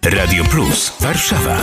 Radio Plus Warszawa.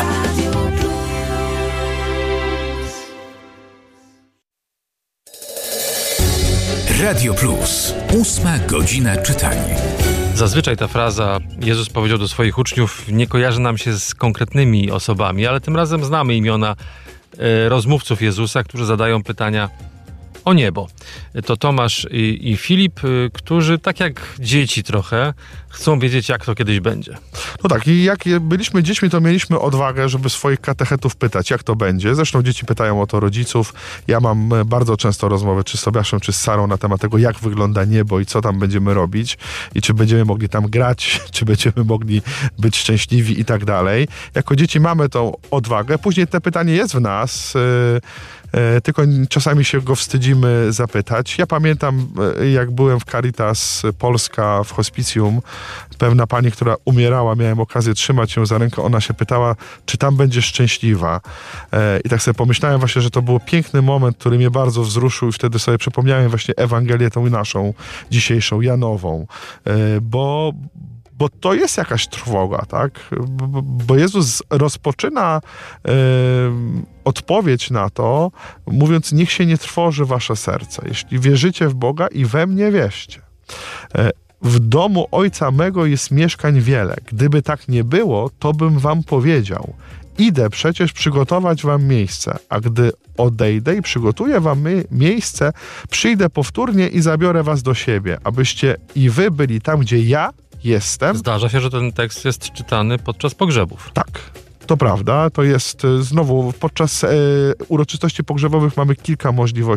Radio Plus. 8 godzina czytania. Zazwyczaj ta fraza Jezus powiedział do swoich uczniów nie kojarzy nam się z konkretnymi osobami, ale tym razem znamy imiona rozmówców Jezusa, którzy zadają pytania o niebo. To Tomasz i Filip, którzy tak jak dzieci trochę chcą wiedzieć, jak to kiedyś będzie. No tak, i jak byliśmy dziećmi, to mieliśmy odwagę, żeby swoich katechetów pytać, jak to będzie. Zresztą dzieci pytają o to rodziców. Ja mam bardzo często rozmowy, czy z Tobiaszem, czy z Sarą na temat tego, jak wygląda niebo i co tam będziemy robić i czy będziemy mogli tam grać, czy będziemy mogli być szczęśliwi i tak dalej. Jako dzieci mamy tą odwagę. Później to pytanie jest w nas, tylko czasami się go wstydzimy zapytać. Ja pamiętam, jak byłem w Caritas Polska w hospicjum, pewna pani, która umierała, miałem okazję trzymać ją za rękę, ona się pytała, czy tam będzie szczęśliwa. I tak sobie pomyślałem właśnie, że to był piękny moment, który mnie bardzo wzruszył i wtedy sobie przypomniałem właśnie Ewangelię tą naszą, dzisiejszą, Janową. Bo to jest jakaś trwoga, tak? Bo Jezus rozpoczyna odpowiedź na to, mówiąc, niech się nie trwoży wasze serce. Jeśli wierzycie w Boga i we mnie wierzcie. W domu Ojca mego jest mieszkań wiele. Gdyby tak nie było, to bym wam powiedział. Idę przecież przygotować wam miejsce, a gdy odejdę i przygotuję wam miejsce, przyjdę powtórnie i zabiorę was do siebie, abyście i wy byli tam, gdzie ja jestem. Zdarza się, że ten tekst jest czytany podczas pogrzebów. Tak, to prawda. To jest znowu podczas uroczystości pogrzebowych mamy kilka możliwości.